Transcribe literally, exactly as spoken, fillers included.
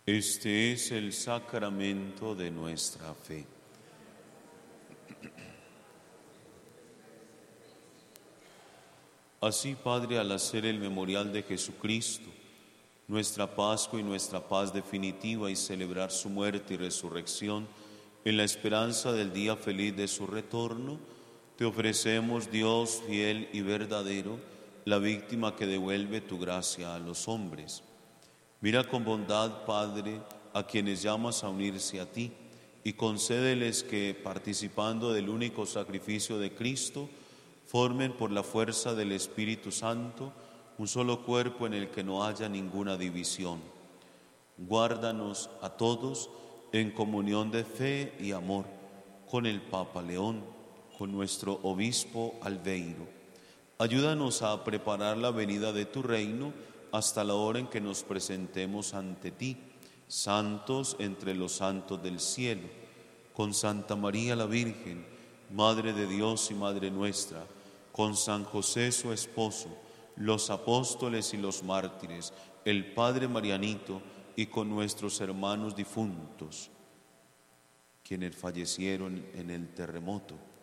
Este es el sacramento de nuestra fe. Así, Padre, al hacer el memorial de Jesucristo, nuestra Pascua y nuestra paz definitiva, y celebrar su muerte y resurrección en la esperanza del día feliz de su retorno, te ofrecemos, Dios fiel y verdadero, la víctima que devuelve tu gracia a los hombres. Mira con bondad, Padre, a quienes llamas a unirse a ti, y concédeles que, participando del único sacrificio de Cristo, formen por la fuerza del Espíritu Santo un solo cuerpo en el que no haya ninguna división. Guárdanos a todos en comunión de fe y amor con el Papa León, con nuestro Obispo Albeiro. Ayúdanos a preparar la venida de tu reino hasta la hora en que nos presentemos ante ti, santos entre los santos del cielo, con Santa María la Virgen, Madre de Dios y Madre nuestra, con San José su esposo, los apóstoles y los mártires, el Padre Marianito, y con nuestros hermanos difuntos, quienes fallecieron en el terremoto,